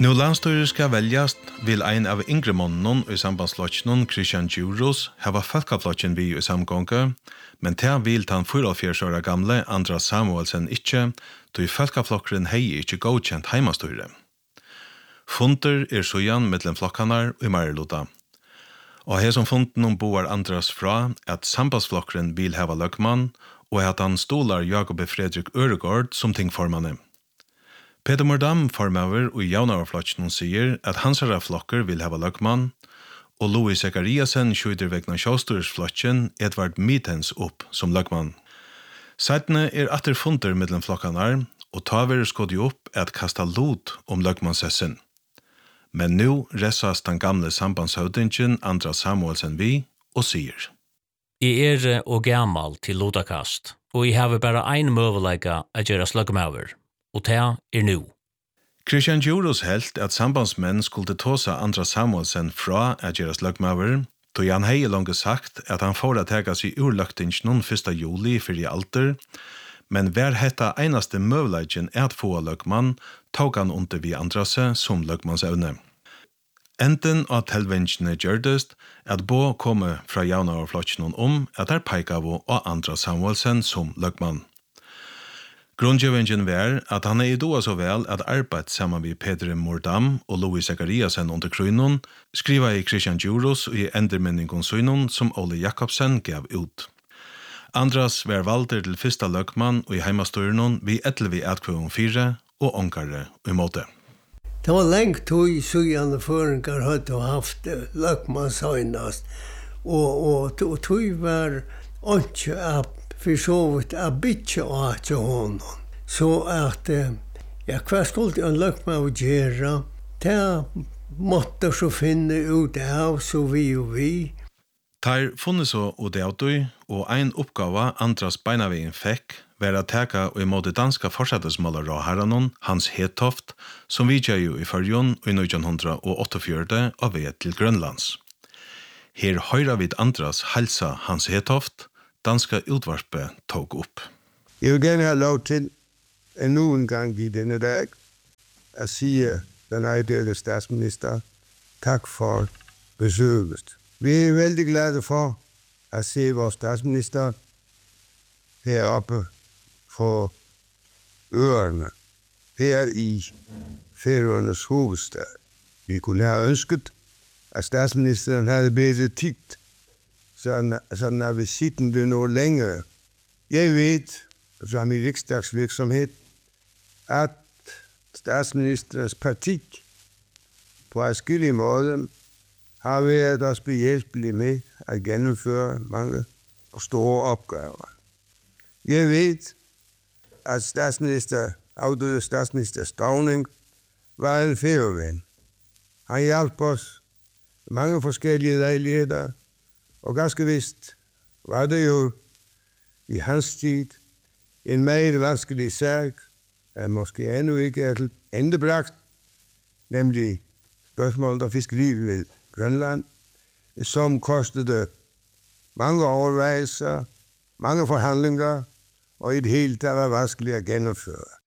Nu landstyret skal veljas, vil ein av yngre månene i sambandsflotjen Christian Djuros hava folkeflotjen vi i samgånge, men til vil han 44 år gamle Andras Samuelsen ikke, då folkeflokkeren hei ikke godkjent heimastyret. Funder sujan mellom flokkanar i Mariluta. Og her som funden boar Andras fra at sambandsflokkeren vil hava løkmann, og at han stolar Jakob Fredrik Øregård som tingformanne. Peter Mordam, formøver og Javnavarflotjen, sier at hansara flokker vil hava løkmann, og Louis Zekariasen skjuter vegna sjåstyrsflotjen Edvard Mitens opp som løkmann. Seitene atter funder mellom flokkanar, og taver skådde opp at kasta lot om løkmannssessen. Men nu ressas den gamle sambandshøvdingen Andras Samuelsen vi, og sier: Jeg og gammal til lodakast, og jeg har bare ein møvelega å gjøre slagmauver, og det nu. Christian Djuros helt at sambandsmenn skulle tåsa Andras Samuelsen fra å gjøre slagmauver, då han hei langt sagt at han får å tega seg ur løgtingen 1. juli for i alder, men hver hetta einaste møvleggen at få løgmann, tog han under vi Andrase som løgmannsevne. Enden av telvingene gjørdest at Bo komme fra Javnavarflotjen at peikavo og Andras Samuelsen som løgmann. Grundgjøvingen var at han i doa så vel at arbeid sammen med Peter Mordam og Louis Zekariasen under krøynen, skriva i Christian Djuros og i endermenningen søgnen som Ole Jakobsen gav ut. Andras var valder til fyrsta løgmann og i heimastøyren vi 11-4 og ångare i måte. Det var lengt tog sygande føringar hadde haft løgmannsøynast, og tog var ikke for så vidt å bytje av til honom. Så at, hva skulle en løgmann gjøre? Det måtte så finne ut av, så vi og vi. Tar funnet så ut av det, og en oppgave Andras beinavegen fikk, var å teka og imot danska forsettesmålerråherren Hans Hetoft, som vi gjør jo i Førjon i 1948 og ved til Grønlands. Her høyrer vi Andras halsa Hans Hetoft, danska utvarpe tog opp. Jeg vil gerne have lov til endnu en gang i denne dag at sige den ejdelige statsminister tak for besøget. Vi er veldig glade for at se vores statsminister heroppe på øerne, her i Færøernes hovedstad. Vi kunne have ønsket, at statsministeren havde bedre tid, sådan at visiten blev noget længere. Jeg ved, som i riksdagsvirksomhed, at statsministerens parti på adskillige måder har været os behjælpelige med at gennemføre mange og store opgaver. Jeg ved, at afdøde statsminister Stauning var en færøven. Han hjalp os mange forskellige lejligheder, og ganske vist var det jo i hans tid en meget vanskelig sag, at måske endnu ikke er endebragt, nemlig spørgsmålet om fiskeri ved Grønland, som kostede mange overvejelser, mange forhandlinger, og i det hele taget var vanskeligt at gennemføre.